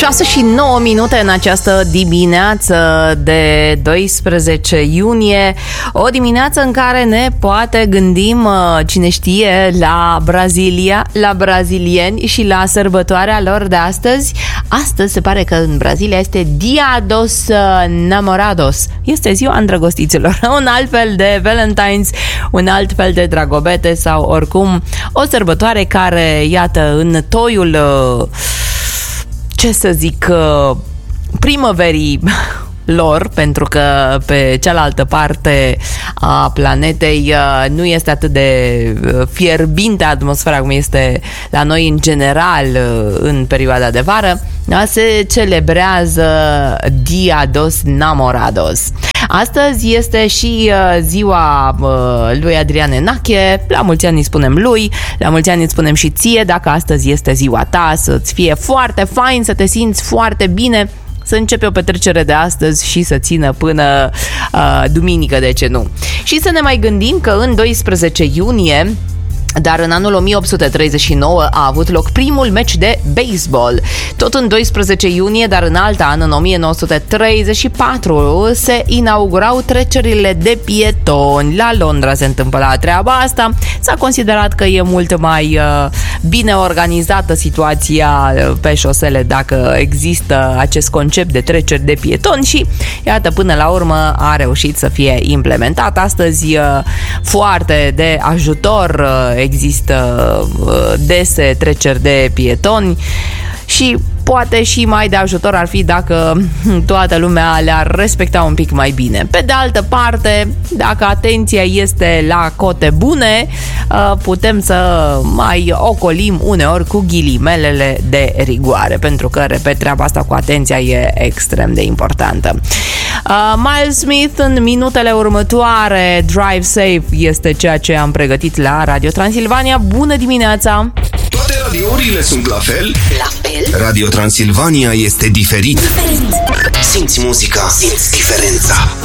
6:09 în această dimineață de 12 iunie. O dimineață în care ne poate gândim, cine știe, la Brazilia, la brazilieni și la sărbătoarea lor de astăzi. Astăzi se pare că în Brazilia este Dia dos Namorados. Este ziua îndrăgostiților. Un alt fel de Valentine's, un alt fel de dragobete sau oricum o sărbătoare care, iată, în toiul ce să zic, primăverii lor, pentru că pe cealaltă parte a planetei nu este atât de fierbinte atmosfera cum este la noi în general în perioada de vară, se celebrează Dia dos Namorados. Astăzi este și ziua lui Adrian Enache. La mulți ani îi spunem lui, la mulți ani îi spunem și ție, dacă astăzi este ziua ta, să-ți fie foarte fain, să te simți foarte bine, să începe o petrecere de astăzi și să țină până duminică, de ce nu. Și să ne mai gândim că în 12 iunie, dar în anul 1839 a avut loc primul meci de baseball. Tot în 12 iunie, dar în alt an, în 1934, se inaugurau trecerile de pietoni. La Londra se întâmplă la treaba asta. S-a considerat că e mult mai bine organizată situația pe șosele dacă există acest concept de treceri de pietoni și, iată, până la urmă a reușit să fie implementat. Astăzi foarte de ajutor, există dese treceri de pietoni și poate și mai de ajutor ar fi dacă toată lumea le-ar respecta un pic mai bine. Pe de altă parte, dacă atenția este la cote bune, putem să mai ocolim uneori cu ghilimelele de rigoare, pentru că, repet, treaba asta cu atenția e extrem de importantă. Miles Smith în minutele următoare. Drive Safe este ceea ce am pregătit la Radio Transilvania. Bună dimineața! Toate radiourile sunt la fel? La fel? Radio Transilvania este diferit. Simți muzica, simți diferența.